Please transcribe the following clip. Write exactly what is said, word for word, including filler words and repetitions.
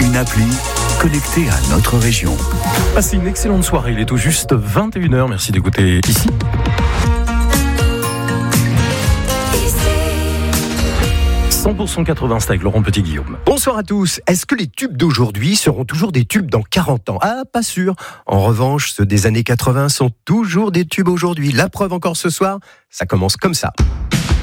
une appli connectée à notre région. Passez une excellente soirée, il est tout juste vingt et une heures, merci d'écouter ici. cent pour cent quatre-vingts, c'est avec Laurent Petit-Guillaume. Bonsoir à tous. Est-ce que les tubes d'aujourd'hui seront toujours des tubes dans quarante ans ? Ah, pas sûr. En revanche, ceux des années quatre-vingts sont toujours des tubes aujourd'hui. La preuve encore ce soir, ça commence comme ça.